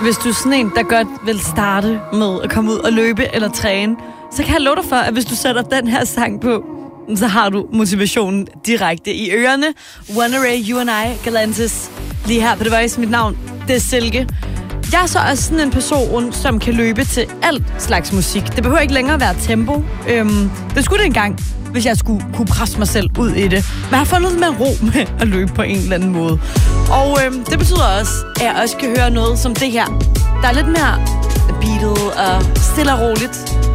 Hvis du er sådan en, der godt vil starte med at komme ud og løbe eller træne, så kan jeg love dig for, at hvis du sætter den her sang på, så har du motivationen direkte i ørerne. One Array, You and I, Galantis. Lige her på The Voice, mit navn, det er Silke. Jeg er så også sådan en person, som kan løbe til alt slags musik. Det behøver ikke længere være tempo. Det skulle det engang, hvis jeg skulle kunne presse mig selv ud i det. Men jeg har fundet med ro med at løbe på en eller anden måde. Og det betyder også, at jeg også kan høre noget som det her. Der er lidt mere beatet og stille og roligt.